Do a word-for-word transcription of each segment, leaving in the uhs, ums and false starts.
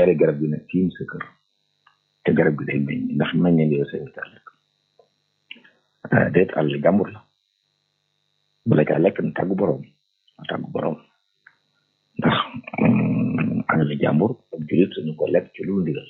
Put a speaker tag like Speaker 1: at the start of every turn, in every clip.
Speaker 1: ñaari garab yi nag tiim sa kër te garab gi day meññ ndax meññeen yow sañ caa lekk ataaya déet àll jàmbur la bala caa lekk na tàggu borom na tàggu borom ndax àll jàmbur ak julit suñu ko lekk ci lu ndigal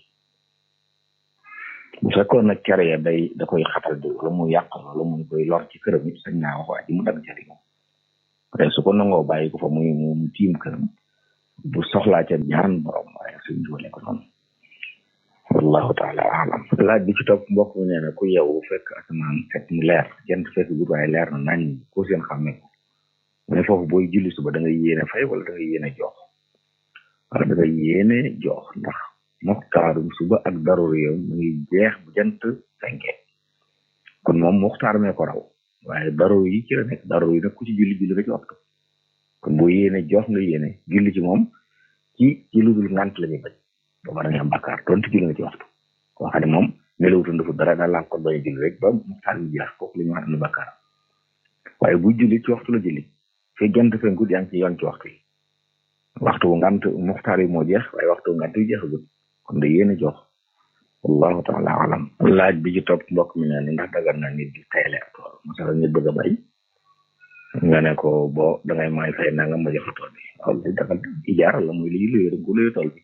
Speaker 1: bu fekkoon nag cere ya day da koy xatal di wala mu yàq wala mu koy lor ci këram it sañ naa wax waa ji mu dagg cere moom waaye su ko nangoo bàyyi ko fa muy mu tiim këram bu soxlaa ca ñaan borom waaye suñ duwale ko noonu wallahu taala alam laaj bi ci topp mbokk mi nee na ku yeewu fekk asamaan set mu leer jant fekk gut waaye leer na nañ ko seen xàmme ko mu ne foofu booy julli suba da ngay yéene fay wala da ngay yéene jox wala da ngay yéene jox ndax muxtaarum suba ak daruri yow mu ngi jeex bu jant fenke kon moom muxtaar mee ko raw waaye daruri yi ci la nekk daruri yi nag ku ci julli julli nga ci waxtu kon boo yéene jox nga yéene julli ci moom ci ci lu dul ngant la ñuy bañ booba da nga am bakkaar donte julli nga ci waxtu koo xam ne moom nelawutoon dafa dara daal laa ko bañ a julli rek ba muxtaar bi jeex kooku la ñu wax am na bakkaar waaye bu julli ci waxtu la julli fii jant fenkut yaa ngi ci yoon ci waxtu yi waxtu ngant muxtaar yi moo jeex waaye waxtu ngant yi jeexagut kon da yéene jox wallahu taala alam laaj bi ci topp mbokk mi ne ndax dagan na nit di tayle ak tool masala nit bëgg a bay nga ne ko boo dangay may fay nanga ma jox tool bi waaw li dagal ijaara la muy liy luye ko luye tool bi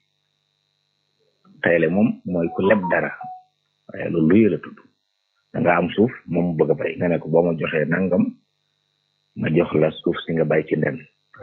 Speaker 1: tayle moom mooy ku leb dara waaye loolu luye la tudd da nga am suuf moom bëgg a bay nga ne ko boo ma joxee nangam ma jox la suuf si nga bay ci nden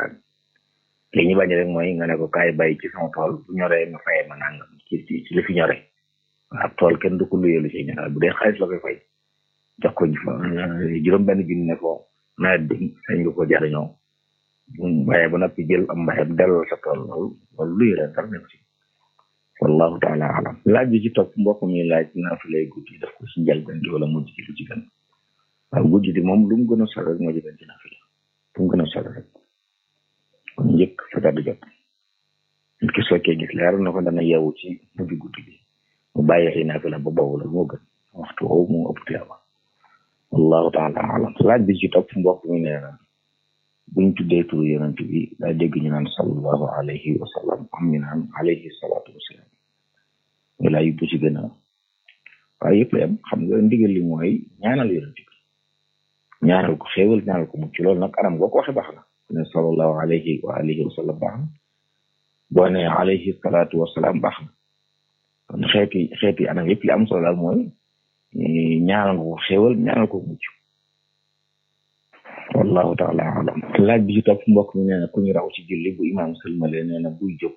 Speaker 1: li ñu bañ rek mooy nga ne ko kaay bay ci sama tool bu ñoree nga fay ma nangam ci ci ci li fi ñore ab tool kenn du ko luyee lu ci ñore bu dee xaalis la koy fay jox ko juróom benn junni ne ko nawet bi sañ nga ko jariñoo bu bayee ba noppi jël am mbayam delloo sa tool loolu loolu luyee la dara nekk ci wallahu taala alam laaj bi ci topp mbokk mi laaj naa fi lay guddi def ko ci njëlbeen gi wala mujj ci lu ci gën waaw guddi di moom lu mu gën a solo rek moo ci gën ci naafila lu mu gën a solo rek kon njëkk fajar di jot nit ki sokkee gis leer na ko dana yeewu ci mujj guddi bi mu bàyyi ay naafila ba boobu la moo gën waxtu woowu moo ëpp tiyaaba wallahu taala alam laaj bi ci topp mbokk mi nee na buñ tuddee turu yonent bi daa dégg ñu naan sallallahu alayhi wa sallam am ñu naan alayhi salaatu wasalaam ñu laa yubbu ci gën a waaye yëpp la am xam nga ndigal li mooy ñaanal yonent bi ñaanal ko xéewal ñaanal ko mucc loolu nag anam boo ko waxee baax na ne sallallahu alayhi wa alihi wa sallam baax na boo ne alayhi salaatu wasalaam baax na kon xeeti xeeti anam yëpp li am solo daal mooy ñaanal ko xéewal ñaanal ko mucc wallahu taala alam laaj bi ci topp mbokk mi nee na ku ñu raw ci julli bu imaam sëlmale nee na buy jóg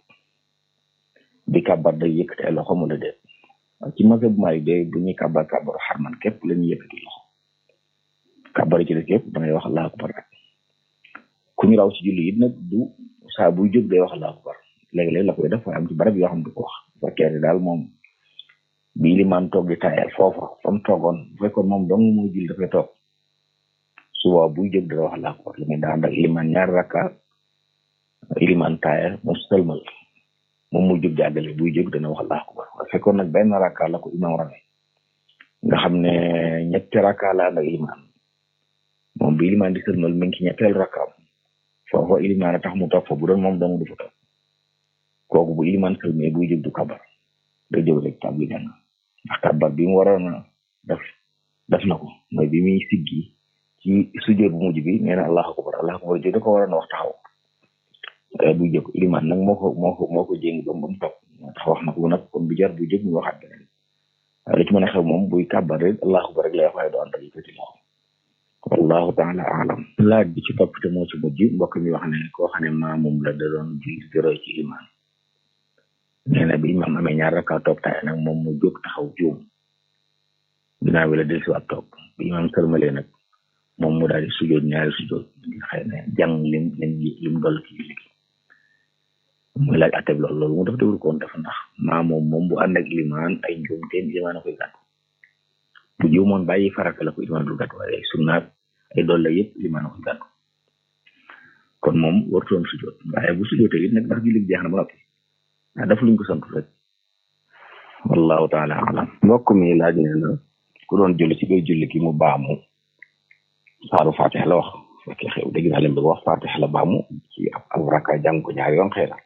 Speaker 1: di kàbbar day yëkkati ay loxo mu la déet ci mazhab Maalik de bu ñuy kàbbar kàbbaru xarman képp la ñuy yëkkati loxo kàbbar ci def yëpp dangay wax allahu akbar rek ku ñu raw ci julli it nag du saa buy jóg day wax allahu akbar léeg-léeg la koy def waaye am ci barab yoo xam du ko wax bu fekkee ne daal moom bi ilimaan toog di taayal foofa fa mu toogoon bu fekkoon moom dong muy julli dafay toog suba buy jóg dana wax allahu akbar li muy daan ak ilimaan ñaari rakka ilimaan taayal mu sëlmal moom muy jóg jàggale buy jóg dana wax allahu akbar bu fekkoon nag benn rakka la ko imaam rawe nga xam ne ñetti rakka la ak ilimaan moom bi ilimaan di sëlmal mi ngi ci ñetteelu rakkaam foofa ilimaan a tax mu toog fa bu doon moom dong du fa toog kooku bu ilimaan sëlmee buy jóg du kabar day jóg rek tàbbi jàng ndax kabar bi mu waroon a def def na ko mooy bi muy siggi ci sujjóot bu mujj bi nee na allahu akbar allahu akbar jóg da ko waroon a wax taxaw buy jóg ilimaan nag moo ko moo ko moo ko jéng ba mu toog tax wax na ko nag kon bu jar buy jóg ñu waxaat beneen waaye li ci mën a xew moom buy kabar rek allahu akbar rek lay wax waaye doo ànd ak yëkkati loxo wallahu taala alam laaj bi ci topp te moo ci mujj mbokk mi wax ne koo xam ne maamum la da doon julli di roy ci ilimaan nee na bi imaam amee ñaar rakka toog taay nag moom mu jóg taxaw juum ginnaaw bi la del si waat toog bi imaam sërmalee nag moom mu daal di sujjoot ñaari sujjoot xëy na jàng lim lim lim doll ci julli gi muy laaj atteb loolu loolu mu def dewul koon dafa ndax maa moom moom bu ànd ak ilimaan ay njuum teen ilimaan a koy gàddu bu juumoon bàyyi farata la ko ilimaan du gàddu waaye ay sunnaat ay dolle yëpp ilimaan a koy gàddu kon moom wartoon sujjoot waaye bu sujjootee it nag ndax julli gi jeex na ba noppi ah daf luñ ko sant rek wallahu taala alam mbokk mi laaj nee na ku doon julli ci biir julli gi mu baamu saaru fatiha la wax fekkee xew dégg naa leen bëgg wax fatiha la baamu ci ab ab raka jàng ko ñaari yoon xëy na